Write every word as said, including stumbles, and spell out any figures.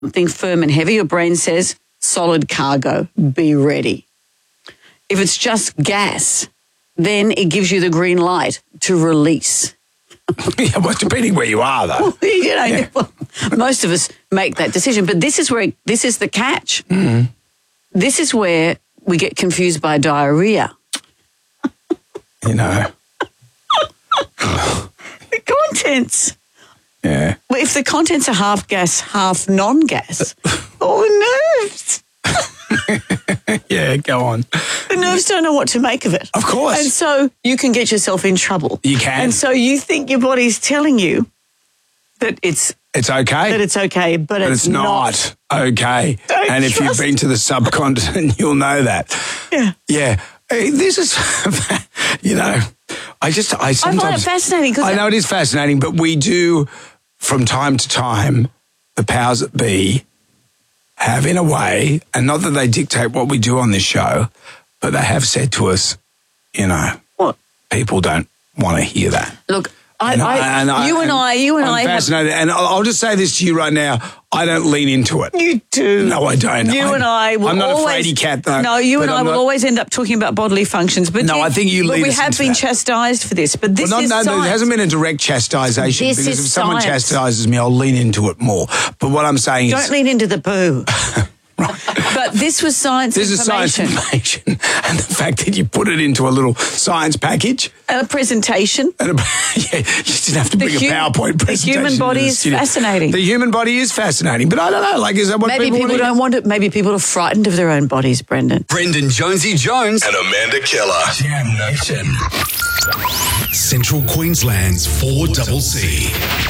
something firm and heavy, your brain says, solid cargo, be ready. If it's just gas, then it gives you the green light to release. Yeah, well, depending where you are, though. you know, Yeah. well, most of us make that decision. But this is where, this is the catch. Mm. This is where we get confused by diarrhea. You know. The contents. Yeah. Well, if the contents are half gas, half non-gas, oh, nerves. Yeah, go on. The nerves don't know what to make of it. Of course. And so you can get yourself in trouble. You can. And so you think your body's telling you that it's It's okay. that it's okay, but, but it's, it's not, okay. Don't And if you've trust- been to the subcontinent, you'll know that. Yeah. Yeah. Hey, this is, you know, I just, I I sometimes. find it fascinating because I know it is fascinating, but we do, from time to time, the powers that be have in a way, and not that they dictate what we do on this show, but they have said to us, you know, what? people don't want to hear that. Look, I, And I, and you and I, you and I'm I have fascinated. And I'll, I'll just say this to you right now. I don't lean into it. You do. No, I don't. You I'm, and I will I'm not always, a fraidy cat, though. No, you but and I I'm will not- always end up talking about bodily functions. But No, you, I think you but lead we us have into been that. chastised for this. But this Well, no, is no, no, science. there hasn't been a direct chastisation This because is if someone science. chastises me, I'll lean into it more. But what I'm saying is... Don't lean into the poo. But this was science This is science information. information. And the fact that you put it into a little science package... A presentation. And a, yeah, you didn't have to The bring hu- a PowerPoint the presentation. human body to the is studio. fascinating. The human body is fascinating. But I don't know, like, is that what Maybe people, people want to don't want it. Maybe people are frightened of their own bodies, Brendan. Brendan Jonesy Jones and Amanda Keller. Jam Nation. Central Queensland's four C C.